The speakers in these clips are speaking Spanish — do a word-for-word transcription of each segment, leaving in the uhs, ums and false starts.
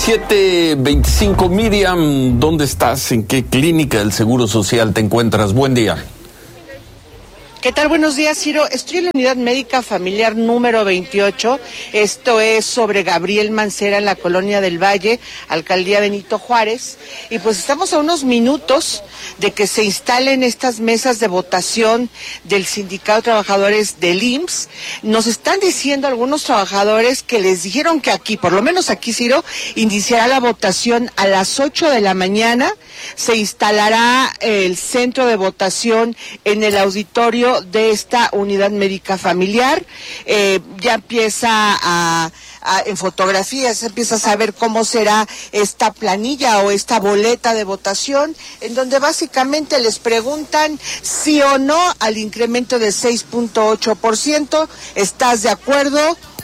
siete veinticinco, Miriam, ¿dónde estás? ¿En qué clínica del Seguro Social te encuentras? Buen día. ¿Qué tal? Buenos días, Ciro. Estoy en la unidad médica familiar número veintiocho. Esto es sobre Gabriel Mancera en la Colonia del Valle, Alcaldía Benito Juárez. Y pues estamos a unos minutos de que se instalen estas mesas de votación del Sindicato de Trabajadores del I M S S. Nos están diciendo algunos trabajadores que les dijeron que aquí, por lo menos aquí, Ciro, iniciará la votación a las ocho de la mañana. Se instalará el centro de votación en el auditorio de esta unidad médica familiar. Eh, ya empieza a, a en fotografías, se empieza a saber cómo será esta planilla o esta boleta de votación, en donde básicamente les preguntan sí o no al incremento de seis punto ocho por ciento. ¿Estás de acuerdo?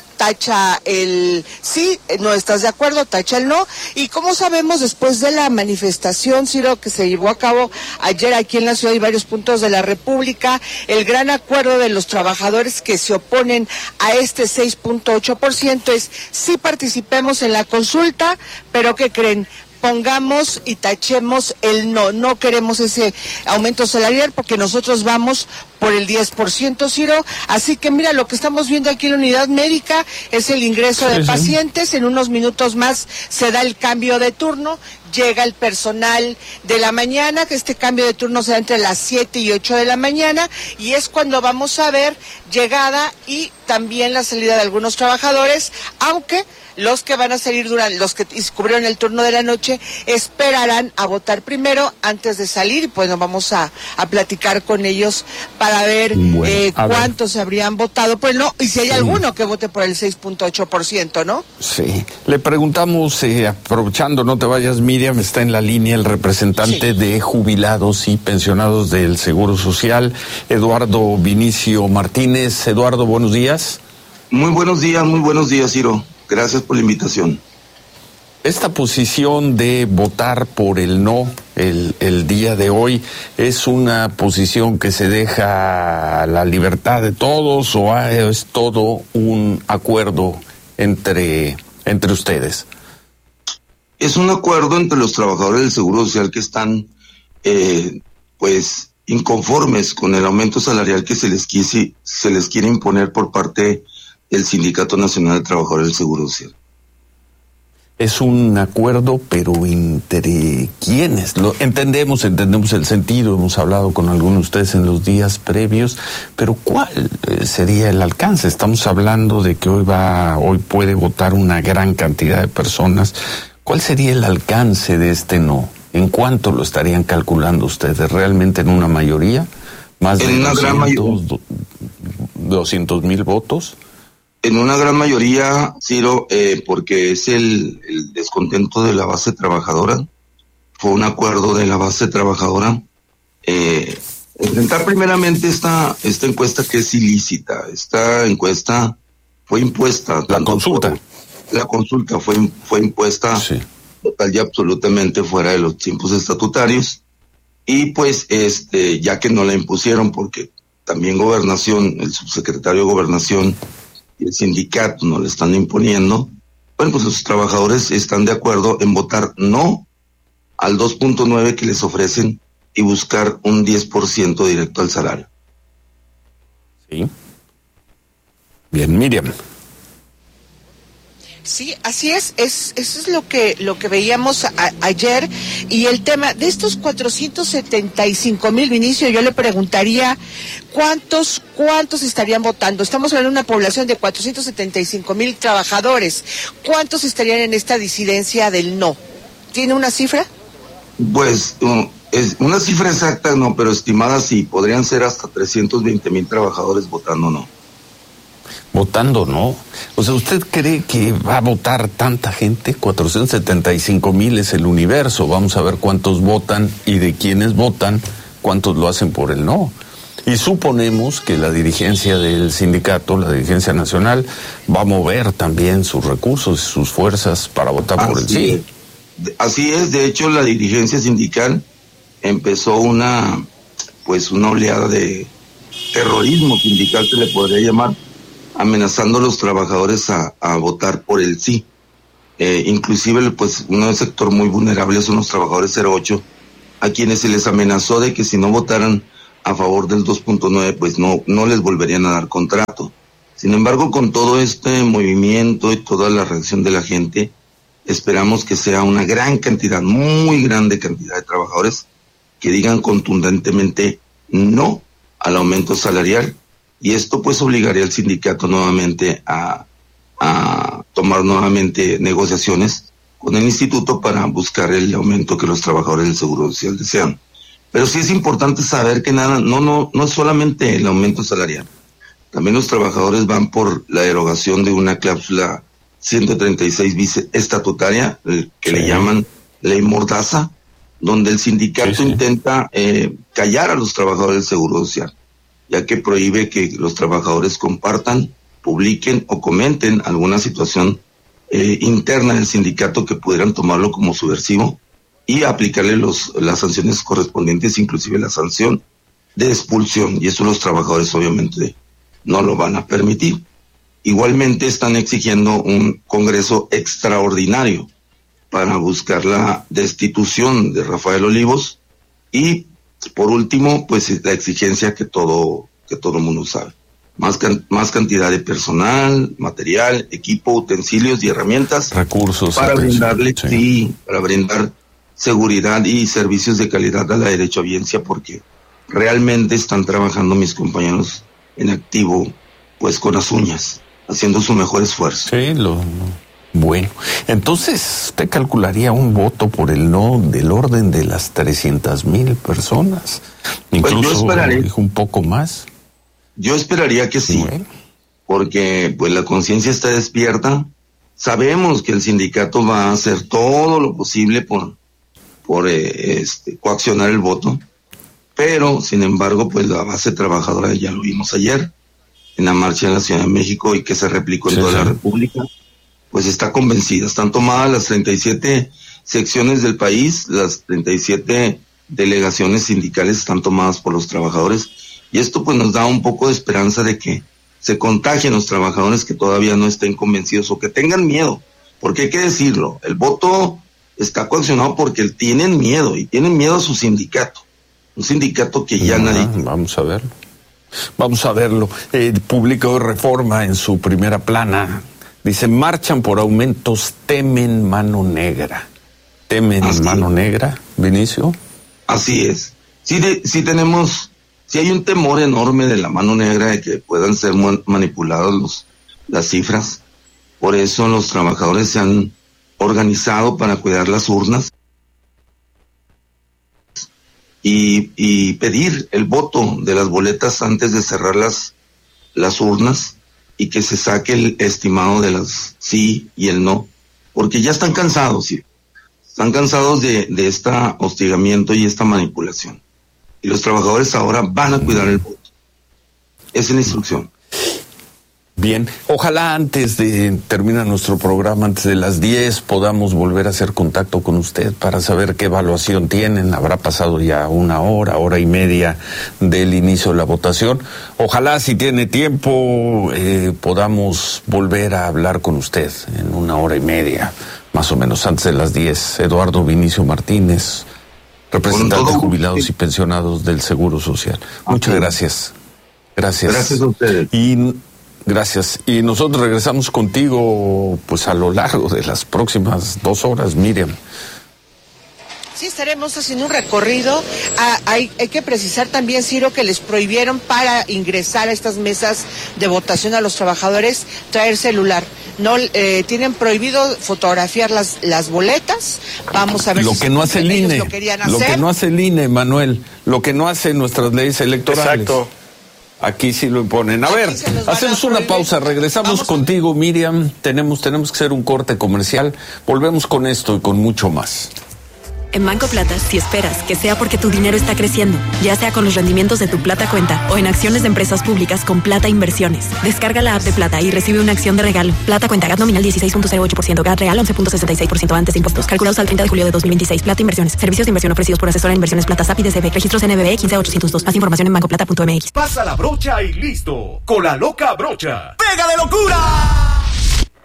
Tacha el sí, no estás de acuerdo, tacha el no. Y como sabemos, después de la manifestación, Ciro, que se llevó a cabo ayer aquí en la ciudad y varios puntos de la República, el gran acuerdo de los trabajadores que se oponen a este seis punto ocho por ciento es sí participemos en la consulta, pero ¿qué creen? Pongamos y tachemos el no, no queremos ese aumento salarial porque nosotros vamos por el diez por ciento, Ciro. Así que mira, lo que estamos viendo aquí en la unidad médica es el ingreso de sí, pacientes. Sí. En unos minutos más se da el cambio de turno, llega el personal de la mañana, que este cambio de turno se da entre las siete y ocho de la mañana, y es cuando vamos a ver llegada y también la salida de algunos trabajadores, aunque los que van a salir durante, los que cubrieron el turno de la noche, esperarán a votar primero antes de salir, y pues nos vamos a, a platicar con ellos para ver bueno, eh, cuántos ver. habrían votado pues no, y si hay sí. alguno que vote por el seis punto ocho por ciento, ¿no? Sí, le preguntamos, eh, aprovechando, no te vayas, Miriam, está en la línea el representante sí. de jubilados y pensionados del Seguro Social, Eduardo Vinicio Martínez. Eduardo, buenos días. Muy buenos días, muy buenos días, Ciro. Gracias por la invitación. Esta posición de votar por el no el, el día de hoy, ¿es una posición que se deja a la libertad de todos o es todo un acuerdo entre, entre ustedes? Es un acuerdo entre los trabajadores del Seguro Social que están eh, pues inconformes con el aumento salarial que se les quise, se les quiere imponer por parte del Sindicato Nacional de Trabajadores del Seguro Social. Es un acuerdo, pero ¿entre quiénes? Lo entendemos, entendemos el sentido, hemos hablado con algunos de ustedes en los días previos, pero ¿cuál sería el alcance? Estamos hablando de que hoy va, hoy puede votar una gran cantidad de personas. ¿Cuál sería el alcance de este no? ¿En cuánto lo estarían calculando ustedes? ¿Realmente en una mayoría? ¿Más de doscientos mil votos? En una gran mayoría, Ciro, eh, porque es el, el descontento de la base trabajadora. Fue un acuerdo de la base trabajadora. Eh, enfrentar primeramente esta, esta encuesta que es ilícita. Esta encuesta fue impuesta. La consulta. Por, la consulta fue, fue impuesta sí. total y absolutamente fuera de los tiempos estatutarios. Y pues, este, ya que no la impusieron, porque también Gobernación, el subsecretario de Gobernación y el sindicato no le están imponiendo, bueno, pues los trabajadores están de acuerdo en votar no al dos punto nueve que les ofrecen y buscar un diez por ciento directo al salario. Sí. Bien, Miriam. Sí, así es, es eso es lo que lo que veíamos a, ayer, y el tema de estos cuatrocientos setenta y cinco mil, Vinicio, yo le preguntaría cuántos cuántos estarían votando. Estamos hablando de una población de cuatrocientos setenta y cinco mil trabajadores. ¿Cuántos estarían en esta disidencia del no? ¿Tiene una cifra? Pues um, es una cifra exacta no, pero estimada sí, podrían ser hasta trescientos veinte mil trabajadores votando no. Votando no. O sea, ¿usted cree que va a votar tanta gente? cuatrocientos setenta y cinco mil es el universo. Vamos a ver cuántos votan y de quienes votan, cuántos lo hacen por el no. Y suponemos que la dirigencia del sindicato, la dirigencia nacional, va a mover también sus recursos y sus fuerzas para votar así por el sí. Es. Así es. De hecho, la dirigencia sindical empezó una, pues, una oleada de terrorismo sindical, se le podría llamar, amenazando a los trabajadores a, a votar por el sí. eh, inclusive pues un sector muy vulnerable son los trabajadores cero ocho, a quienes se les amenazó de que si no votaran a favor del dos punto nueve, pues no, no les volverían a dar contrato. Sin embargo, con todo este movimiento y toda la reacción de la gente, esperamos que sea una gran cantidad, muy grande cantidad de trabajadores que digan contundentemente no al aumento salarial, y esto pues obligaría al sindicato nuevamente a, a tomar nuevamente negociaciones con el instituto para buscar el aumento que los trabajadores del Seguro Social desean. Pero sí es importante saber que nada, no, no, no es solamente el aumento salarial. También los trabajadores van por la derogación de una cláusula ciento treinta y seis bis estatutaria, que sí. le llaman ley mordaza, donde el sindicato sí, sí. intenta eh, callar a los trabajadores del Seguro Social, ya que prohíbe que los trabajadores compartan, publiquen o comenten alguna situación eh, interna del sindicato que pudieran tomarlo como subversivo y aplicarle los, las sanciones correspondientes, inclusive la sanción de expulsión, y eso los trabajadores obviamente no lo van a permitir. Igualmente están exigiendo un congreso extraordinario para buscar la destitución de Rafael Olivos, y por último pues la exigencia que todo que todo mundo sabe, más can, más cantidad de personal, material, equipo, utensilios y herramientas, recursos para brindarle sí. sí, para brindar seguridad y servicios de calidad a la derechohabiencia, porque realmente están trabajando mis compañeros en activo pues con las uñas, haciendo su mejor esfuerzo. Sí, lo bueno. Entonces, usted calcularía un voto por el no del orden de las trescientas mil personas. Incluso pues yo esperaría, dijo un poco más. Yo esperaría que sí, bueno. porque pues la conciencia está despierta. Sabemos que el sindicato va a hacer todo lo posible por, por eh, este, coaccionar el voto, pero sin embargo, pues la base trabajadora, ya lo vimos ayer, en la marcha en la Ciudad de México y que se replicó en sí, toda sí. la República, pues está convencida. Están tomadas las treinta y siete secciones del país, las treinta y siete delegaciones sindicales están tomadas por los trabajadores, y esto pues nos da un poco de esperanza de que se contagien los trabajadores que todavía no estén convencidos o que tengan miedo, porque hay que decirlo, el voto está coaccionado porque tienen miedo, y tienen miedo a su sindicato, un sindicato que ya ah, nadie... Vamos a verlo. Vamos a verlo. El público de Reforma en su primera plana dice: marchan por aumentos, temen mano negra. ¿Temen Así mano es. negra, Vinicio? Así es. Sí, de, sí tenemos, sí hay un temor enorme de la mano negra, de que puedan ser manipulados los, las cifras. Por eso los trabajadores se han organizado para cuidar las urnas y, y pedir el voto de las boletas antes de cerrar las, las urnas, y que se saque el estimado de las sí y el no, porque ya están cansados, ¿sí? Están cansados de, de este hostigamiento y esta manipulación. Y los trabajadores ahora van a cuidar el voto. Esa es la instrucción. Bien, ojalá antes de terminar nuestro programa, antes de las diez, podamos volver a hacer contacto con usted para saber qué evaluación tienen. Habrá pasado ya una hora, hora y media del inicio de la votación. Ojalá, si tiene tiempo, eh, podamos volver a hablar con usted en una hora y media, más o menos antes de las diez. Eduardo Vinicio Martínez, representante de jubilados y pensionados del Seguro Social. Muchas gracias. Gracias. Gracias a ustedes. Y Gracias. Y nosotros regresamos contigo pues a lo largo de las próximas dos horas, Miriam. Sí, estaremos haciendo un recorrido. Ah, hay, hay que precisar también, Ciro, que les prohibieron para ingresar a estas mesas de votación a los trabajadores traer celular. No eh, tienen prohibido fotografiar las las boletas. Vamos a ver lo si que no hace el I N E, lo querían hacer. Lo que no hace el I N E, Manuel, lo que no hacen nuestras leyes electorales. Exacto. Aquí sí lo imponen. A ver, hacemos una pausa, regresamos Vamos contigo, Miriam. Tenemos, tenemos que hacer un corte comercial. Volvemos con esto y con mucho más. En Banco Plata, si esperas que sea porque tu dinero está creciendo, ya sea con los rendimientos de tu Plata Cuenta o en acciones de empresas públicas con Plata Inversiones, descarga la app de Plata y recibe una acción de regalo. Plata Cuenta, G A T nominal dieciséis punto cero ocho por ciento, G A T real once punto sesenta y seis por ciento antes de impuestos. Calculados al treinta de julio de dos mil veintiséis. Plata Inversiones. Servicios de inversión ofrecidos por Asesora en Inversiones Plata S A P I D C B. Registros N B B quince ochocientos dos. Más información en banco plata punto m x. Pasa la brocha y listo. Con la loca brocha. ¡Pega de locura!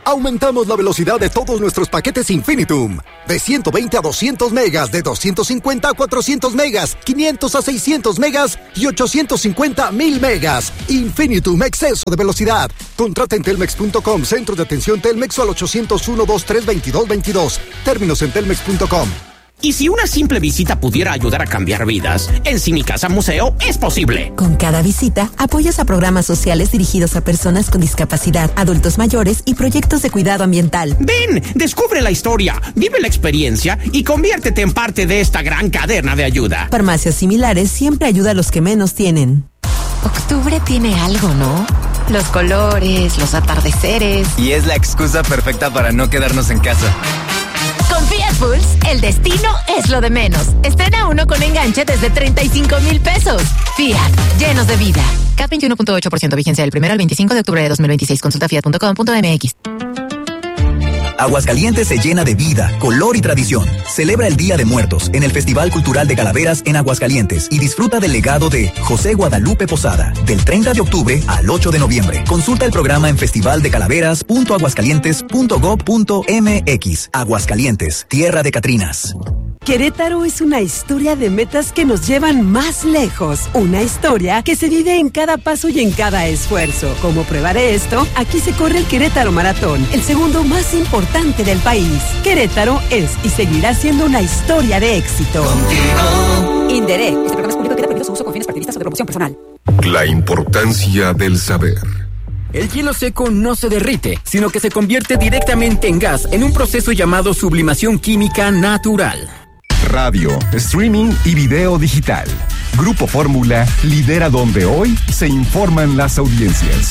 Aumentamos la velocidad de todos nuestros paquetes Infinitum. De ciento veinte a doscientos megas, de doscientos cincuenta a cuatrocientos megas, quinientos a seiscientos megas y ochocientos cincuenta a mil megas. Infinitum, exceso de velocidad. Contrata en telmex punto com, centro de atención Telmex o al ochocientos uno, veintitrés, veintidós, veintidós. Términos en telmex punto com. Y si una simple visita pudiera ayudar a cambiar vidas, en Si Mi Casa Museo es posible. Con cada visita, apoyas a programas sociales dirigidos a personas con discapacidad, adultos mayores y proyectos de cuidado ambiental. Ven, descubre la historia, vive la experiencia y conviértete en parte de esta gran cadena de ayuda. Farmacias Similares siempre ayuda a los que menos tienen. Octubre tiene algo, ¿no? Los colores, los atardeceres. Y es la excusa perfecta para no quedarnos en casa. Con Fiat Pulse, el destino es lo de menos. Estrena uno con enganche desde treinta y cinco mil pesos. Fiat, llenos de vida. C A T veintiuno punto ocho por ciento, vigencia del primero al veinticinco de octubre de dos mil veintiséis. Consulta fiat punto com punto m x. Aguascalientes se llena de vida, color y tradición. Celebra el Día de Muertos en el Festival Cultural de Calaveras en Aguascalientes y disfruta del legado de José Guadalupe Posada del treinta de octubre al ocho de noviembre. Consulta el programa en festival de calaveras punto aguascalientes punto gob punto m x. Aguascalientes, tierra de Catrinas. Querétaro es una historia de metas que nos llevan más lejos. Una historia que se vive en cada paso y en cada esfuerzo. Como prueba de esto, aquí se corre el Querétaro Maratón, el segundo más importante del país. Querétaro es y seguirá siendo una historia de éxito. Contigo. Inderec. Este programa es público, queda prohibido su uso con fines partidistas o de promoción personal. La importancia del saber. El hielo seco no se derrite, sino que se convierte directamente en gas en un proceso llamado sublimación química natural. Radio, streaming y video digital. Grupo Fórmula lidera donde hoy se informan las audiencias.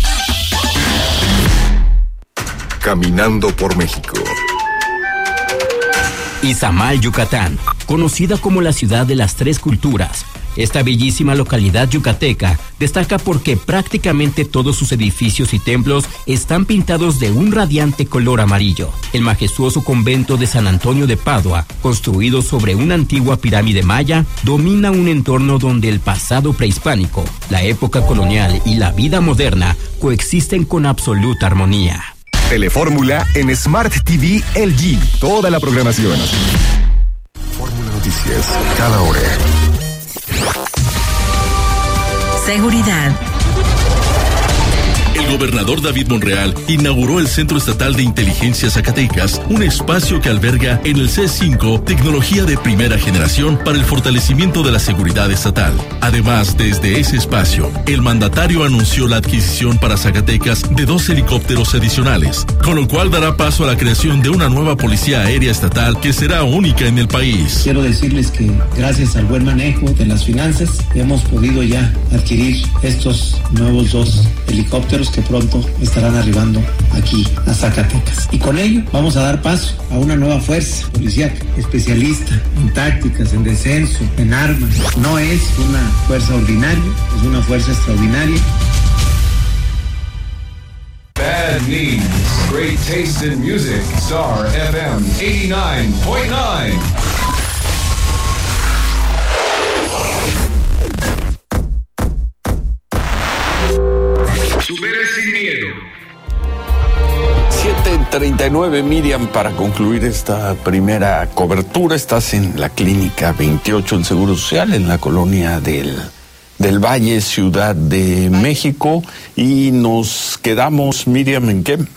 Caminando por México. Izamal, Yucatán, conocida como la ciudad de las tres culturas. Esta bellísima localidad yucateca destaca porque prácticamente todos sus edificios y templos están pintados de un radiante color amarillo. El majestuoso convento de San Antonio de Padua, construido sobre una antigua pirámide maya, domina un entorno donde el pasado prehispánico, la época colonial y la vida moderna coexisten con absoluta armonía. Telefórmula en Smart T V L G. Toda la programación. Fórmula Noticias, cada hora. Seguridad. El gobernador David Monreal inauguró el Centro Estatal de Inteligencia Zacatecas, un espacio que alberga en el C cinco tecnología de primera generación para el fortalecimiento de la seguridad estatal. Además, desde ese espacio, el mandatario anunció la adquisición para Zacatecas de dos helicópteros adicionales, con lo cual dará paso a la creación de una nueva policía aérea estatal que será única en el país. Quiero decirles que gracias al buen manejo de las finanzas hemos podido ya adquirir estos nuevos dos helicópteros que pronto estarán arribando aquí a Zacatecas. Y con ello vamos a dar paso a una nueva fuerza policial especialista en tácticas, en descenso, en armas. No es una fuerza ordinaria, es una fuerza extraordinaria. Bad News, great taste in music, Star F M eighty-nine point nine. Supera sin miedo. siete treinta y nueve, Miriam, para concluir esta primera cobertura, estás en la Clínica veintiocho del Seguro Social, en la colonia del, del Valle, Ciudad de México, y nos quedamos, Miriam, ¿en qué?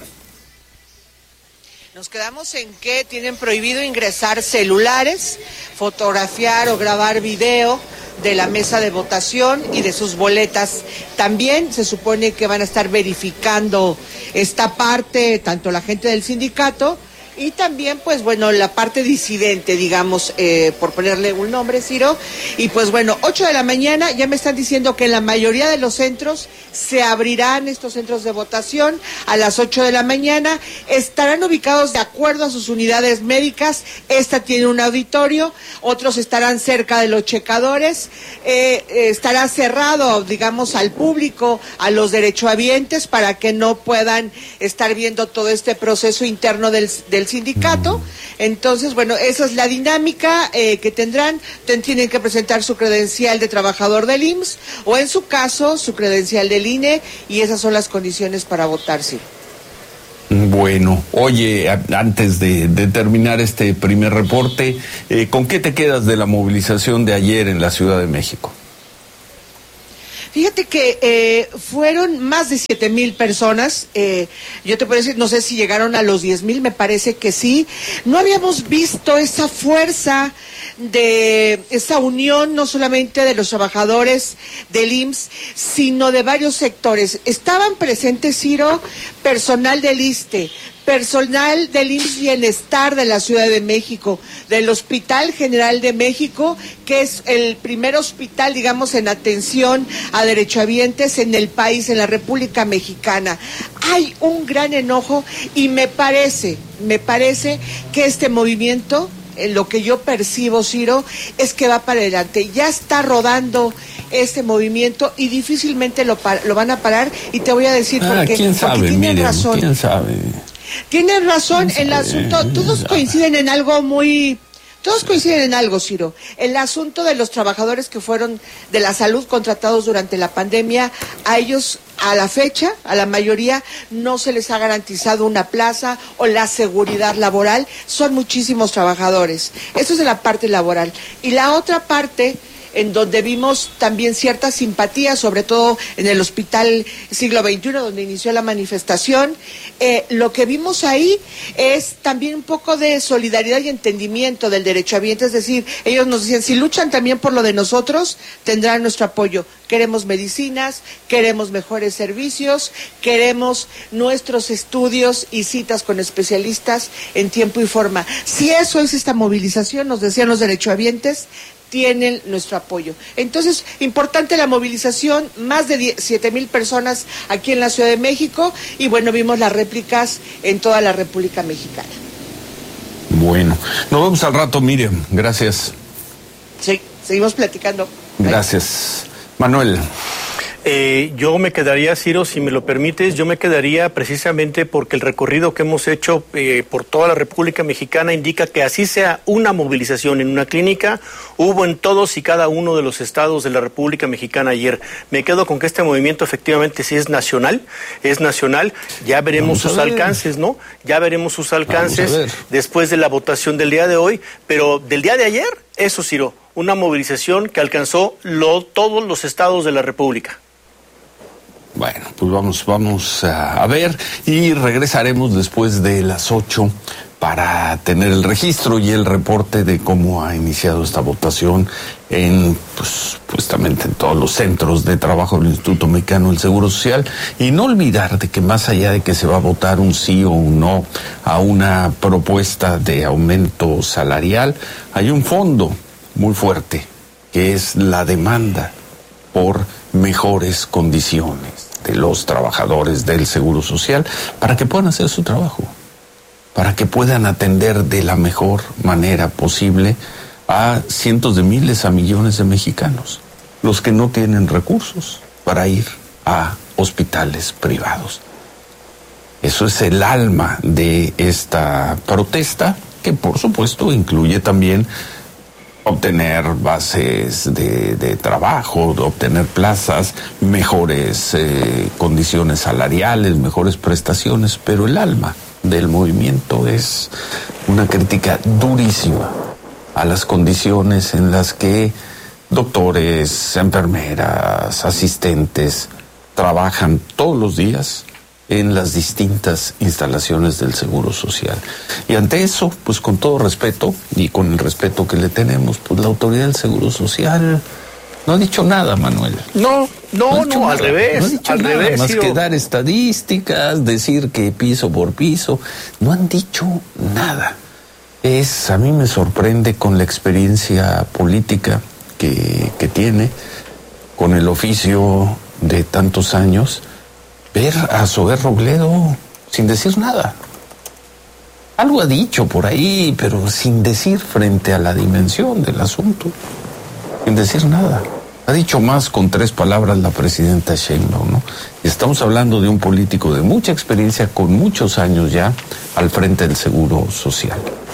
Nos quedamos en que tienen prohibido ingresar celulares, fotografiar o grabar video de la mesa de votación y de sus boletas. También se supone que van a estar verificando esta parte, tanto la gente del sindicato y también, pues bueno, la parte disidente, digamos, eh, por ponerle un nombre, Ciro. Y pues bueno, ocho de la mañana, ya me están diciendo que en la mayoría de los centros se abrirán estos centros de votación a las ocho de la mañana. Estarán ubicados de acuerdo a sus unidades médicas. Esta tiene un auditorio, otros estarán cerca de los checadores. Eh, eh, estará cerrado, digamos, al público, a los derechohabientes, para que no puedan estar viendo todo este proceso interno del, del sindicato. Entonces, bueno, esa es la dinámica eh, que tendrán. Tienen que presentar su credencial de trabajador del I M S S o, en su caso, su credencial del I N E, y esas son las condiciones para votar, sí. Bueno, oye, a, antes de, de terminar este primer reporte, eh, ¿con qué te quedas de la movilización de ayer en la Ciudad de México? Fíjate que eh, fueron más de siete mil personas, eh, yo te puedo decir, no sé si llegaron a los diez mil, me parece que sí. No habíamos visto esa fuerza, de esa unión, no solamente de los trabajadores del I M S S, sino de varios sectores. Estaban presentes, Ciro, personal del ISSSTE, personal del I M S S Bienestar de la Ciudad de México, del Hospital General de México, que es el primer hospital, digamos, en atención a derechohabientes en el país, en la República Mexicana. Hay un gran enojo y me parece, me parece que este movimiento, lo que yo percibo, Ciro, es que va para adelante. Ya está rodando este movimiento y difícilmente lo, lo van a parar, y te voy a decir ah, por qué. ¿quién sabe? Porque tienen Miren, razón. ¿quién sabe? Tienen razón, el asunto, todos coinciden en algo muy... Todos coinciden en algo, Ciro. El asunto de los trabajadores que fueron de la salud contratados durante la pandemia, a ellos, a la fecha, a la mayoría, no se les ha garantizado una plaza o la seguridad laboral. Son muchísimos trabajadores. Eso es de la parte laboral. Y la otra parte, en donde vimos también cierta simpatía, sobre todo en el Hospital Siglo veintiuno, donde inició la manifestación, eh, lo que vimos ahí es también un poco de solidaridad y entendimiento del derechohabiente, es decir, ellos nos decían, si luchan también por lo de nosotros, tendrán nuestro apoyo. Queremos medicinas, queremos mejores servicios, queremos nuestros estudios y citas con especialistas en tiempo y forma. Si eso es esta movilización, nos decían los derechohabientes, tienen nuestro apoyo. Entonces, importante la movilización, más de siete mil personas aquí en la Ciudad de México, y bueno, vimos las réplicas en toda la República Mexicana. Bueno, nos vemos al rato, Miriam. Gracias. Sí, seguimos platicando. Gracias. Manuel. Eh, yo me quedaría, Ciro, si me lo permites, yo me quedaría precisamente porque el recorrido que hemos hecho eh, por toda la República Mexicana indica que así sea una movilización en una clínica, hubo en todos y cada uno de los estados de la República Mexicana ayer. Me quedo con que este movimiento efectivamente sí es nacional, es nacional, ya veremos sus alcances, ¿no? Ya veremos sus alcances después de la votación del día de hoy, pero del día de ayer, eso, Ciro, una movilización que alcanzó lo, todos los estados de la República. Bueno, pues vamos, vamos a ver y regresaremos después de las ocho para tener el registro y el reporte de cómo ha iniciado esta votación en, pues, supuestamente en todos los centros de trabajo del Instituto Mexicano del Seguro Social. Y no olvidar de que más allá de que se va a votar un sí o un no a una propuesta de aumento salarial, hay un fondo muy fuerte, que es la demanda por mejores condiciones de los trabajadores del Seguro Social para que puedan hacer su trabajo, para que puedan atender de la mejor manera posible a cientos de miles, a millones de mexicanos, los que no tienen recursos para ir a hospitales privados. Eso es el alma de esta protesta, que por supuesto incluye también obtener bases de, de trabajo, de obtener plazas, mejores eh, condiciones salariales, mejores prestaciones, pero el alma del movimiento es una crítica durísima a las condiciones en las que doctores, enfermeras, asistentes trabajan todos los días en las distintas instalaciones del Seguro Social. Y ante eso, pues con todo respeto, y con el respeto que le tenemos, pues la autoridad del Seguro Social no ha dicho nada, Manuel. No, no, no, no al revés, no ha dicho al nada, revés. Más Ciro. que dar estadísticas, decir que piso por piso, no han dicho nada. Es, a mí me sorprende con la experiencia política que, que tiene, con el oficio de tantos años, ver a Zoé Robledo sin decir nada. Algo ha dicho por ahí, pero sin decir frente a la dimensión del asunto. Sin decir nada. Ha dicho más con tres palabras la presidenta Sheinbaum, ¿no? Y estamos hablando de un político de mucha experiencia, con muchos años ya, al frente del Seguro Social.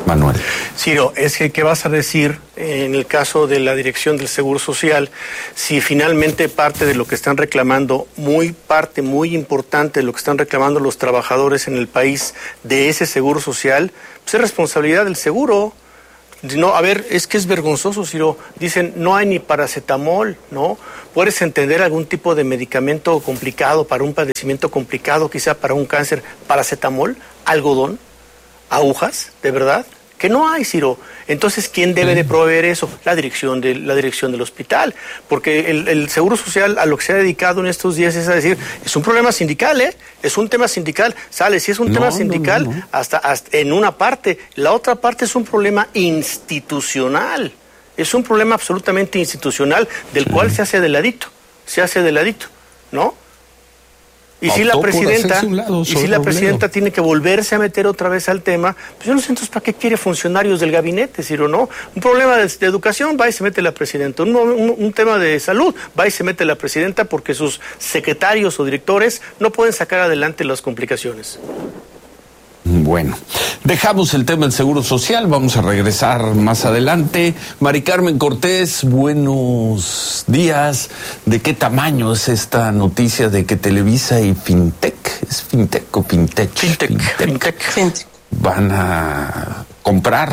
Manuel. Ciro, es que ¿qué vas a decir en el caso de la Dirección del Seguro Social si finalmente parte de lo que están reclamando, muy parte muy importante de lo que están reclamando los trabajadores en el país de ese Seguro Social, pues es responsabilidad del seguro? No, a ver, es que es vergonzoso, Ciro. Dicen, no hay ni paracetamol, ¿no? Puedes entender algún tipo de medicamento complicado para un padecimiento complicado, quizá para un cáncer, paracetamol, algodón, agujas, ¿de verdad? Que no hay, Ciro. Entonces, ¿quién debe de proveer eso? La dirección de, la dirección del hospital. Porque el, el Seguro Social a lo que se ha dedicado en estos días es a decir, es un problema sindical, ¿eh? Es un tema sindical. Sale, si es un no, tema sindical, no, no, no. Hasta, hasta en una parte. La otra parte es un problema institucional. Es un problema absolutamente institucional del sí. cual se hace de ladito. Se hace de ladito, ¿no? Y si la presidenta, lado, y si la presidenta tiene que volverse a meter otra vez al tema, pues yo no sé entonces para qué quiere funcionarios del gabinete, Ciro, o no. Un problema de, de educación, va y se mete la presidenta. Un, un, un tema de salud, va y se mete la presidenta porque sus secretarios o directores no pueden sacar adelante las complicaciones. Bueno, dejamos el tema del Seguro Social, vamos a regresar más adelante. Mari Carmen Cortés, buenos días. ¿De qué tamaño es esta noticia de que Televisa y Fintech, es Fintech o Fintech? Fintech, Fintech, Fintech. Van a comprar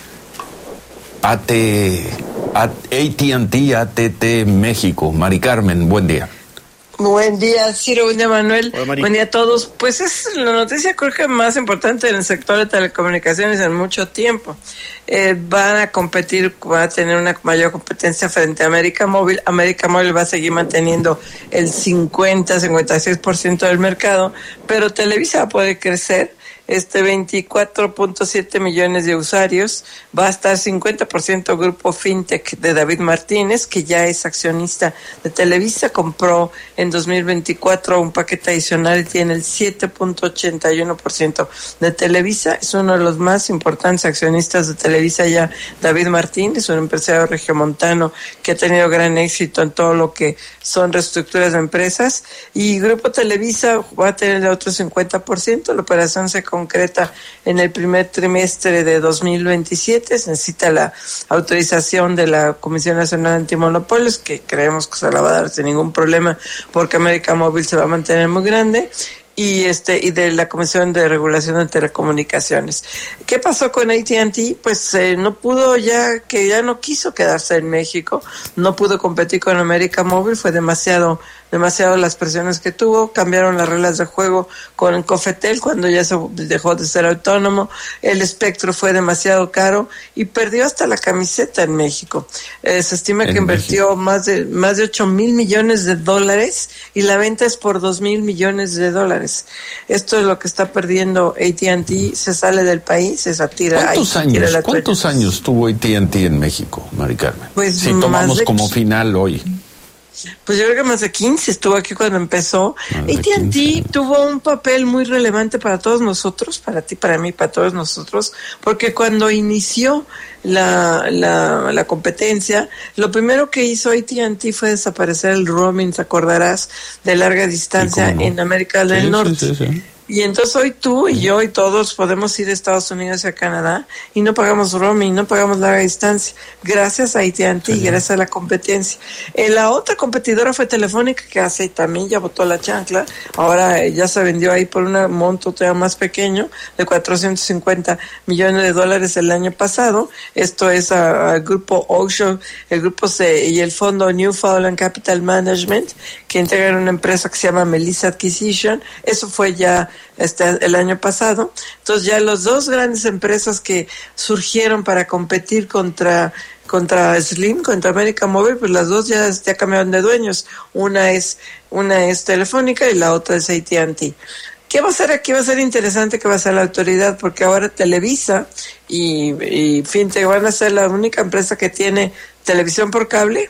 A T, A T and T, A T T México. Mari Carmen, buen día. Buen día, Ciro, buen día, Manuel. Hola, buen día a todos. Pues es la noticia creo que más importante en el sector de telecomunicaciones en mucho tiempo. Eh, van a competir, van a tener una mayor competencia frente a América Móvil. América Móvil va a seguir manteniendo el cincuenta, cincuenta y seis por ciento del mercado, pero Televisa va a poder crecer. Este veinticuatro punto siete millones de usuarios, va a estar cincuenta por ciento Grupo Fintech de David Martínez, que ya es accionista de Televisa, compró en dos mil veinticuatro un paquete adicional y tiene el siete punto ochenta y uno por ciento de Televisa, es uno de los más importantes accionistas de Televisa ya, David Martínez, un empresario regiomontano que ha tenido gran éxito en todo lo que son reestructuras de empresas, y Grupo Televisa va a tener el otro cincuenta por ciento, la operación se concreta en el primer trimestre de dos mil veintisiete, se necesita la autorización de la Comisión Nacional Antimonopolios, que creemos que se la va a dar sin ningún problema porque América Móvil se va a mantener muy grande, y este y de la Comisión de Regulación de Telecomunicaciones. ¿Qué pasó con A T and T? Pues eh, no pudo ya, que ya no quiso quedarse en México, no pudo competir con América Móvil, fue demasiado demasiado las presiones que tuvo, cambiaron las reglas de juego con Cofetel cuando ya se dejó de ser autónomo, el espectro fue demasiado caro y perdió hasta la camiseta en México. Eh, se estima que invirtió México. más de más de ocho mil millones de dólares y la venta es por dos mil millones de dólares. Esto es lo que está perdiendo A T and T, se sale del país, se satira. ¿Cuántos ahí, años, ¿cuántos años tuvo A T and T en México, Mari Carmen? Pues si tomamos como final hoy. Pues yo creo que más de quince, estuvo aquí cuando empezó. A T and T tuvo un papel muy relevante para todos nosotros, para ti, para mí, para todos nosotros, porque cuando inició la, la, la competencia, lo primero que hizo A T and T fue desaparecer el roaming, te acordarás, de larga distancia no? en América del sí, Norte. Sí, sí, sí. Y entonces hoy tú y yo y todos podemos ir a Estados Unidos y a Canadá y no pagamos roaming, no pagamos larga distancia, gracias a A T and T, sí. gracias a la competencia. Eh, la otra competidora fue Telefónica, que hace también ya botó la chancla, ahora eh, ya se vendió ahí por un monto todavía más pequeño, de cuatrocientos cincuenta millones de dólares el año pasado. Esto es al grupo Ocean, el grupo C y el fondo Newfoundland Capital Management, que integran una empresa que se llama Melissa Acquisition. Eso fue ya este el año pasado. Entonces ya las dos grandes empresas que surgieron para competir contra contra Slim, contra América Móvil, pues las dos ya, ya cambiaron de dueños. Una es una es Telefónica y la otra es A T and T. ¿Qué va a ser aquí? Va a ser interesante que va a ser la autoridad, porque ahora Televisa y, y Fintech van a ser la única empresa que tiene televisión por cable,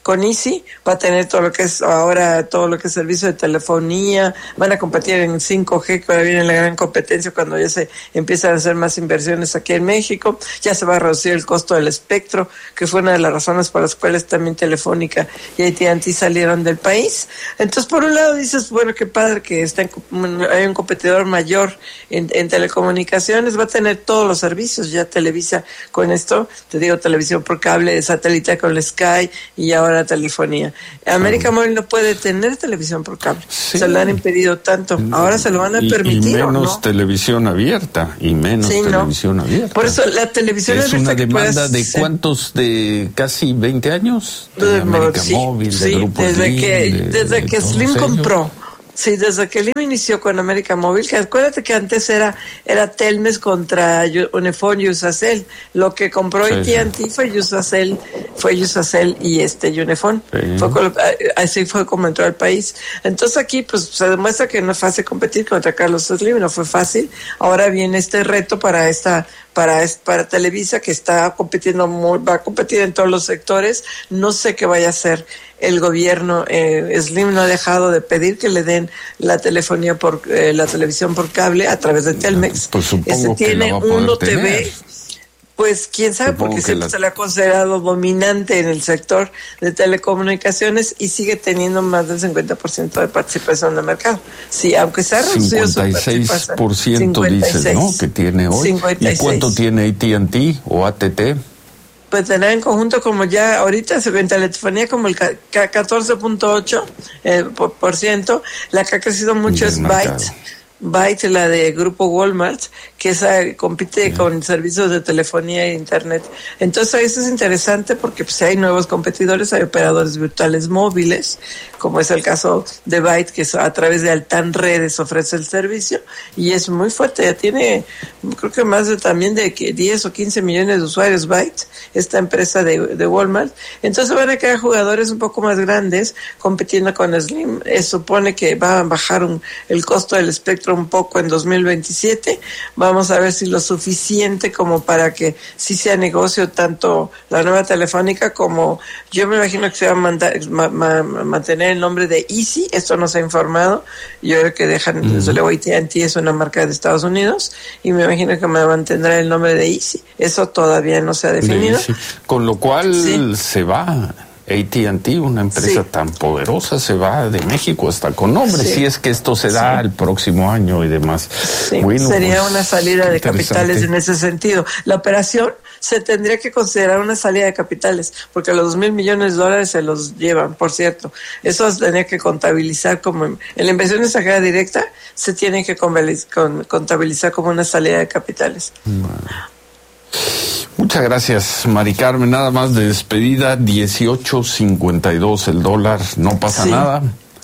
con Easy, va a tener todo lo que es ahora, todo lo que es servicio de telefonía, van a competir en cinco G, que ahora viene la gran competencia cuando ya se empiezan a hacer más inversiones aquí en México, ya se va a reducir el costo del espectro, que fue una de las razones por las cuales también Telefónica y A T and T salieron del país. Entonces, por un lado dices, bueno, qué padre que está en, hay un competidor mayor en, en telecomunicaciones, va a tener todos los servicios, ya Televisa con esto, te digo, televisión por cable, satélite con el Sky y ahora telefonía. América Móvil no puede tener televisión por cable, sí. Se lo han impedido tanto, ahora se lo van a y, permitir. Y menos ¿no? televisión abierta, y menos sí, televisión no. abierta. Por eso la televisión es una demanda de ser... cuántos, de casi veinte años, de, de América sí, Móvil, de sí, Grupo desde Slim, que, de, desde de que Slim ellos. compró. Sí, desde que Slim inició con América Móvil, que acuérdate que antes era era Telmex contra Unifón y Usacell. Lo que compró sí, A T and T sí. fue Usacell, fue Usacell y este Unifón. Sí. Fue, así fue como entró al país. Entonces aquí pues se demuestra que no es fácil competir contra Carlos Slim, no fue fácil. Ahora viene este reto para esta para para Televisa, que está compitiendo muy, va a competir en todos los sectores. No sé qué vaya a hacer el gobierno. eh, Slim no ha dejado de pedir que le den la telefonía por eh, la televisión por cable a través de Telmex. Pues supongo este que tiene la va a poder Uno T V. tener. Pues quién sabe, Supongo porque siempre la... se le ha considerado dominante en el sector de telecomunicaciones y sigue teniendo más del cincuenta por ciento de participación de mercado. Sí, aunque se ha reducido cincuenta y seis por ciento cincuenta y seis dices, ¿no? Que tiene hoy. cincuenta y seis. ¿Y cuánto tiene A T and T o A T T? Pues tendrá en conjunto como ya ahorita se ve en telefonía como el catorce punto ocho eh, por, por ciento. La que ha crecido mucho es Byte. Byte, la de Grupo Walmart, que esa compite sí. con servicios de telefonía e internet. Entonces eso es interesante porque pues hay nuevos competidores, hay operadores virtuales móviles, como es el caso de Byte, que a través de Altan Redes ofrece el servicio y es muy fuerte, ya tiene creo que más de también de diez o quince millones de usuarios Byte, esta empresa de, de Walmart. Entonces van a quedar jugadores un poco más grandes compitiendo con Slim. Eh, supone que va a bajar un, el costo del espectro un poco en dos mil veintisiete. Vamos a ver si lo suficiente como para que sí sea negocio tanto la nueva Telefónica como yo me imagino que se va a mandar, ma, ma, mantener el nombre de Easy. Esto no se ha informado. Yo creo que dejan, uh-huh. desde luego A T and T es una marca de Estados Unidos y me imagino que me mantendrá el nombre de Easy. Eso todavía no se ha definido. Con lo cual sí. se va A T and T, una empresa sí. tan poderosa, se va de México hasta con nombre, sí. si es que esto se da sí. el próximo año y demás. Sí. Bueno, sería pues, una salida de capitales en ese sentido. La operación se tendría que considerar una salida de capitales, porque los dos mil millones de dólares se los llevan, por cierto. Eso se tendría que contabilizar como, en la inversión extranjera directa, se tiene que contabilizar como una salida de capitales. Bueno. Muchas gracias, Mari Carmen. Nada más de despedida, dieciocho cincuenta y dos el dólar, no pasa sí. nada.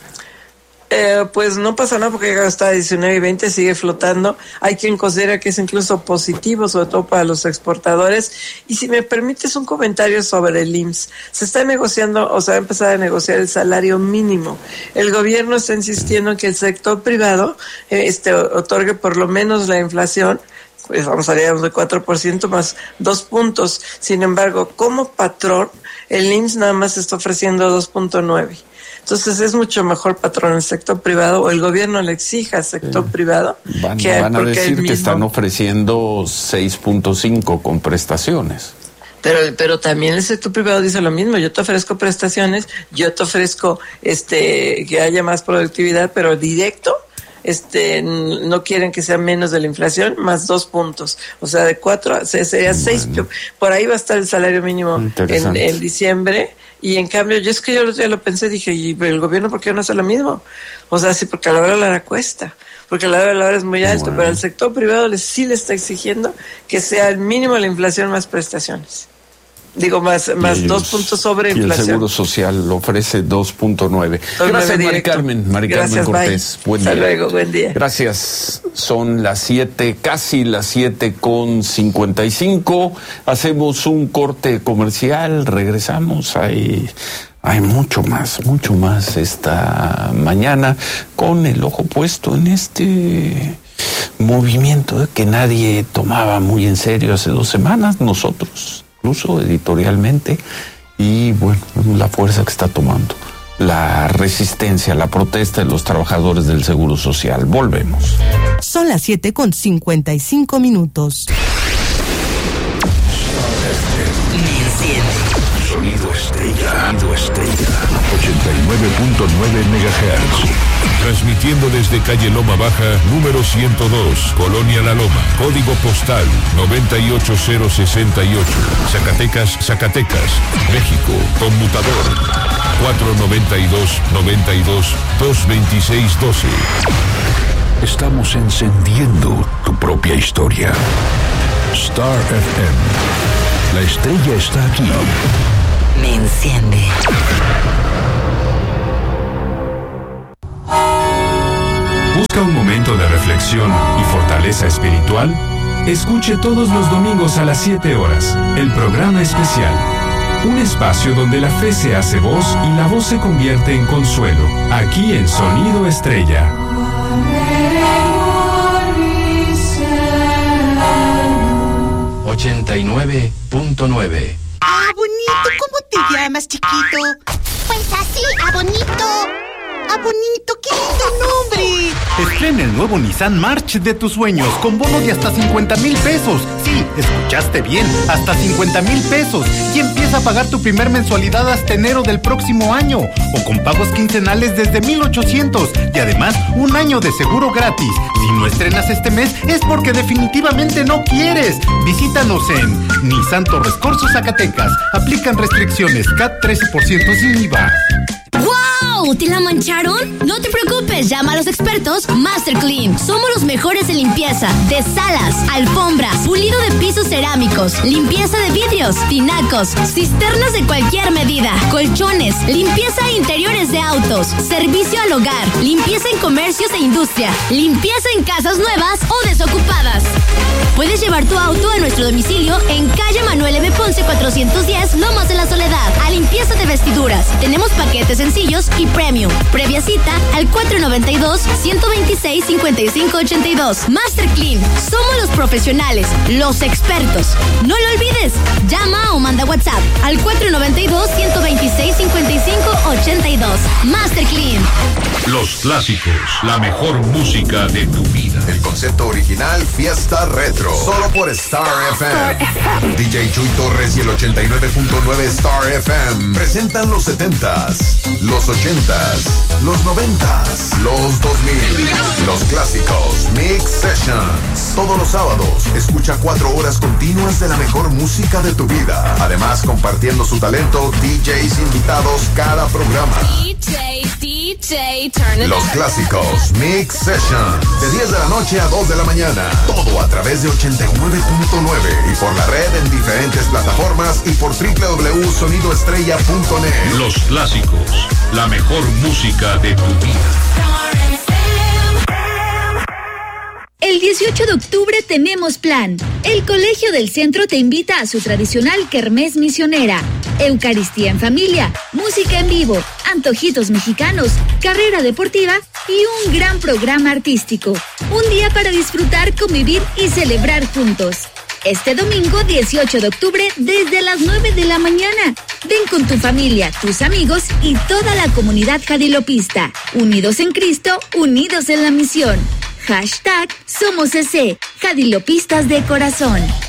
Eh, pues no pasa nada porque está a diecinueve y veinte, sigue flotando. Hay quien considera que es incluso positivo, sobre todo para los exportadores. Y si me permites un comentario sobre el I M S S. Se está negociando, o se va a empezar a negociar el salario mínimo. El gobierno está insistiendo en que el sector privado eh, este, otorgue por lo menos la inflación. Pues vamos a ir de cuatro por ciento más dos puntos. Sin embargo, como patrón, el I M S S nada más está ofreciendo dos punto nueve. Entonces es mucho mejor patrón el sector privado, o el gobierno le exija al sector sí. privado. Van, que, van a decir mismo... que están ofreciendo seis punto cinco con prestaciones. Pero, pero también el sector privado dice lo mismo. Yo te ofrezco prestaciones, yo te ofrezco este que haya más productividad, pero directo. Este, no quieren que sea menos de la inflación, más dos puntos. O sea, de cuatro a seis, sería bueno. seis. Por ahí va a estar el salario mínimo en, en diciembre. Y en cambio, yo es que yo ya lo pensé, dije, ¿y el gobierno por qué no hace lo mismo? O sea, sí, porque a la hora la hora cuesta. Porque la hora de la hora es muy alto. Bueno. Pero el sector privado le, sí le está exigiendo que sea el mínimo de la inflación más prestaciones. Digo, más más ellos, dos puntos sobre y inflación. Y el Seguro Social lo ofrece dos punto nueve. Gracias, Mari Carmen. Mari Carmen Cortés. Buen Hasta día. luego, buen día. Gracias. Son las siete, casi las siete con cincuenta y cinco. Hacemos un corte comercial. Regresamos. Hay, hay mucho más, mucho más esta mañana con el ojo puesto en este movimiento que nadie tomaba muy en serio hace dos semanas. Nosotros, incluso editorialmente, y bueno, la fuerza que está tomando la resistencia, la protesta de los trabajadores del Seguro Social. Volvemos. Son las siete con cincuenta y cinco minutos. Sonido Estrella. Sonido Estrella. ochenta y nueve punto nueve megahertz. Transmitiendo desde calle Loma Baja, número ciento dos, Colonia La Loma. Código postal noventa y ocho cero sesenta y ocho. Zacatecas, Zacatecas, México. Conmutador cuatro noventa y dos, noventa y dos, dos veintiséis doce. Estamos encendiendo tu propia historia. Star F M. La estrella está aquí. Me enciende. ¿Busca un momento de reflexión y fortaleza espiritual? Escuche todos los domingos a las siete horas el programa especial. Un espacio donde la fe se hace voz y la voz se convierte en consuelo. Aquí en Sonido Estrella. ochenta y nueve punto nueve. Ah, bonito, ¿cómo te llamas, chiquito? Pues así, a bonito. ¡Ah, bonito! ¡Qué lindo nombre! Estrena el nuevo Nissan March de tus sueños con bono de hasta cincuenta mil pesos. Sí, escuchaste bien, hasta cincuenta mil pesos. Y empieza a pagar tu primer mensualidad hasta enero del próximo año. O con pagos quincenales desde mil ochocientos. Y además, un año de seguro gratis. Si no estrenas este mes, es porque definitivamente no quieres. Visítanos en Nissan Torres Corzo, Zacatecas. Aplican restricciones, C A T trece por ciento sin I V A. ¡Wow! ¿Te la mancharon? No te preocupes, llama a los expertos Master Clean. Somos los mejores en limpieza de salas, alfombras, pulido de pisos cerámicos, limpieza de vidrios, tinacos, cisternas de cualquier medida, colchones, limpieza de interiores de autos, servicio al hogar, limpieza en comercios e industria, limpieza en casas nuevas o desocupadas. Puedes llevar tu auto a nuestro domicilio en calle Manuel M. Ponce cuatrocientos diez, Lomas de la Soledad, a limpieza de vestiduras. Tenemos paquetes sencillos y premium. Previa cita al cuatro noventa y dos, ciento veintiséis, cincuenta y cinco ochenta y dos. Master Clean. Somos los profesionales, los expertos. No lo olvides. Llama o manda WhatsApp al cuatro noventa y dos, ciento veintiséis, cincuenta y cinco ochenta y dos. Master Clean. Los clásicos, la mejor música de tu vida. El concepto original Fiesta Retro. Solo por Star F M. D J Chuy Torres y el ochenta y nueve punto nueve Star F M presentan los setentas, los ochentas, los noventas, los dos mil, los clásicos Mix Sessions. Todos los sábados, escucha cuatro horas continuas de la mejor música de tu vida. Además, compartiendo su talento, D Js invitados cada programa. D J, D J, turn it Los clásicos Mix Sessions. De diez de la noche a dos de la mañana. Todo a través de ochenta y nueve punto nueve y por la red en diferentes plataformas y por doble u doble u doble u punto sonido estrella punto net. Los clásicos, la mejor música de tu vida. El dieciocho de octubre tenemos plan. El Colegio del Centro te invita a su tradicional kermés misionera. Eucaristía en familia, música en vivo, antojitos mexicanos, carrera deportiva y un gran programa artístico. Un día para disfrutar, convivir y celebrar juntos. Este domingo dieciocho de octubre desde las nueve de la mañana. Ven con tu familia, tus amigos y toda la comunidad jadilopista. Unidos en Cristo, unidos en la misión. Hashtag Somos E C, Jadilopistas de Corazón.